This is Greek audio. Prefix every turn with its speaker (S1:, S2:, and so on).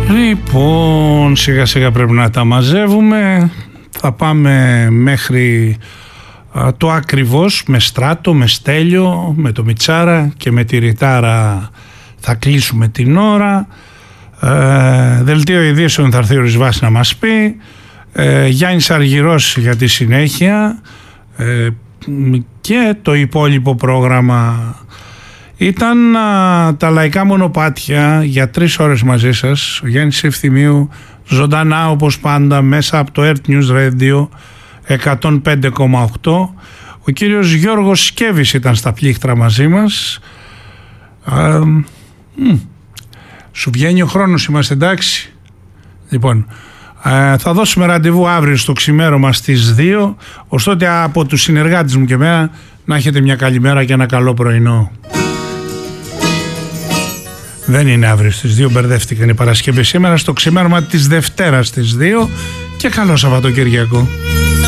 S1: Λοιπόν, σιγά σιγά πρέπει να τα μαζεύουμε. Θα πάμε μέχρι το ακριβώς, με Στράτο, με Στέλιο, με το Μιτσάρα και με τη Ρητάρα θα κλείσουμε την ώρα. Δελτίο ειδήσεων θα έρθει ο Ρισβάς να μας πει. Γιάννης Αργυρός για τη συνέχεια, και το υπόλοιπο πρόγραμμα ήταν τα λαϊκά μονοπάτια για 3 ώρες μαζί σας. Ο Γιάννης Ευθυμίου ζωντανά όπως πάντα μέσα από το Earth News Radio 105,8. Ο κύριος Γιώργος Σκέβης ήταν στα πλήκτρα μαζί μας. Σου βγαίνει ο χρόνος, είμαστε εντάξει? Λοιπόν, θα δώσουμε ραντεβού αύριο στο ξημέρωμα στις 2. Ωστότε από τους συνεργάτες μου και εμένα να έχετε μια καλημέρα και ένα καλό πρωινό. Δεν είναι αύριο στις 2, μπερδεύτηκαν η Παρασκευή σήμερα, στο ξημέρωμα της Δευτέρας στις 2, και καλό Σαββατοκύριακο.